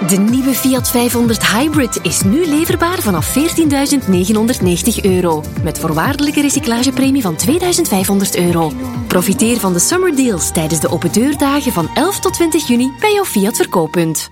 De nieuwe Fiat 500 Hybrid is nu leverbaar vanaf €14.990. Met voorwaardelijke recyclagepremie van €2.500. Profiteer van de summer deals tijdens de opendeurdagen van 11 tot 20 juni bij jouw Fiat verkooppunt.